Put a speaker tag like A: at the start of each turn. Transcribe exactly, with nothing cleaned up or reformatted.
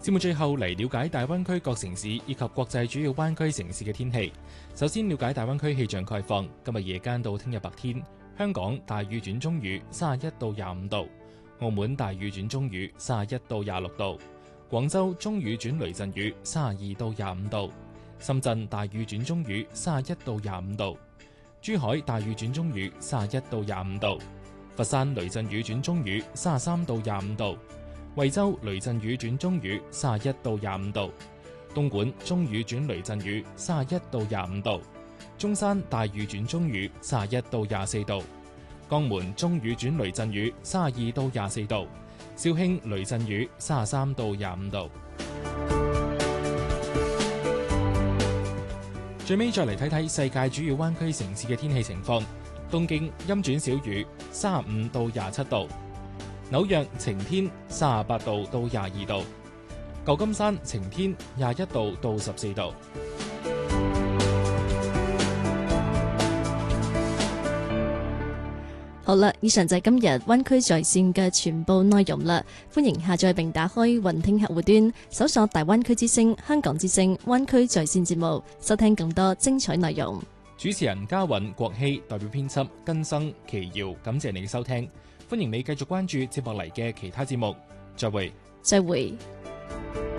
A: 節目最後嚟了解大灣區各城市以及國際主要灣區城市嘅天氣。首先了解大灣區氣象概況。今日夜間到聽日白天，香港大雨轉中雨，三十一到廿五度；澳門大雨轉中雨，三十一到廿六度；廣州中雨轉雷陣雨，三十二到廿五度；深圳大雨轉中雨，三十一到廿五度；珠海大雨轉中雨，三十一到廿五度；佛山雷陣雨轉中雨，三十三到廿五度；惠州雷陣雨轉中雨，三十一到廿五度；東莞中雨轉雷陣雨，三十一到廿五度；中山大雨轉中雨，三十一到廿四度；江門中雨轉雷陣雨，三十二到廿四度；肇慶雷陣雨，三十三到廿五度。最尾再嚟睇睇世界主要灣區城市嘅天氣情況。東京陰轉小雨，三十五到廿七度；紐約晴天，三十八度到廿二度；舊金山晴天，廿一度到十四度。
B: 好啦，以上就係今日灣區在線嘅全部內容啦。歡迎下載並打開雲聽客戶端，搜索大灣區之聲、香港之聲、灣區在線節目，收聽更多精彩內容。
A: 主持人嘉韻、國希，代表編輯根生、奇瑤，感謝你嘅收聽。歡迎你繼續關注接落嚟嘅其他節目。再會。
B: 再會。